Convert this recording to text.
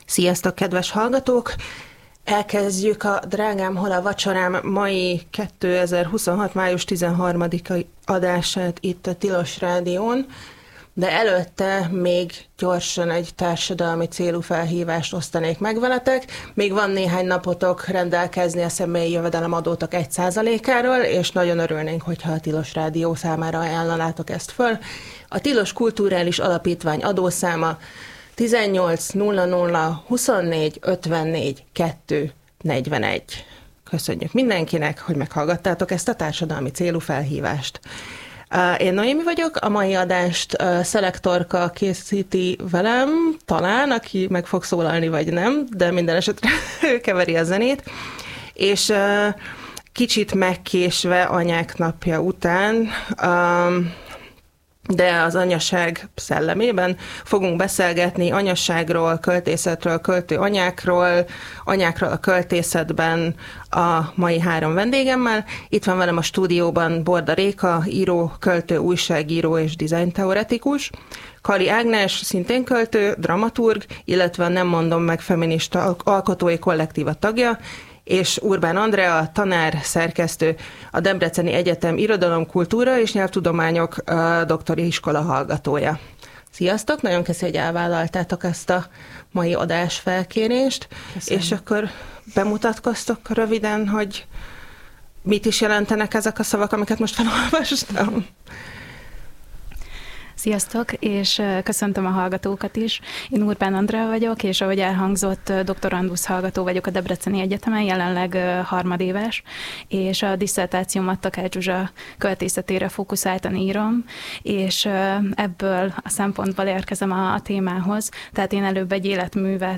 Sziasztok, kedves hallgatók! Elkezdjük a Drágám, hol a vacsorám mai 2026. május 13-ai adását itt a Tilos Rádión, de előtte még gyorsan egy társadalmi célú felhívást osztanék meg veletek. Még van néhány napotok rendelkezni a személyi jövedelemadótok 1%-áról, és nagyon örülnénk, hogyha a Tilos Rádió számára ajánlanátok ezt föl. A Tilos Kulturális Alapítvány adószáma 18 00 24 54 2 41. Köszönjük mindenkinek, hogy meghallgattátok ezt a társadalmi célú felhívást. Én Noémi vagyok, a mai adást Szelektorka készíti velem, talán, aki meg fog szólalni, vagy nem, de minden esetre ő keveri a zenét, és kicsit megkésve anyák napja után, de az anyaság szellemében fogunk beszélgetni anyasságról, költészetről, költő anyákról a költészetben a mai 3 vendégemmel. Itt van velem a stúdióban Borda Réka, író, költő, újságíró és dizájnteoretikus, Kali Ágnes, szintén költő, dramaturg, illetve Nem mondom meg feminista alkotói kollektíva tagja, és Urbán Andrea, tanár, szerkesztő, a Debreceni Egyetem Irodalom, Kultúra és Nyelvtudományok doktori iskola hallgatója. Sziasztok! Nagyon köszönöm, hogy elvállaltátok ezt a mai adás felkérést, és akkor bemutatkoztok röviden, hogy mit is jelentenek ezek a szavak, amiket most felolvastam. Sziasztok, és köszöntöm a hallgatókat is. Én Urbán Andrea vagyok, és ahogy elhangzott, doktorandusz hallgató vagyok a Debreceni Egyetemen, jelenleg harmadéves, és a disszertációmat Takács Zsuzsa költészetére fókuszáltan írom, és ebből a szempontból érkezem a témához. Tehát én előbb egy életművet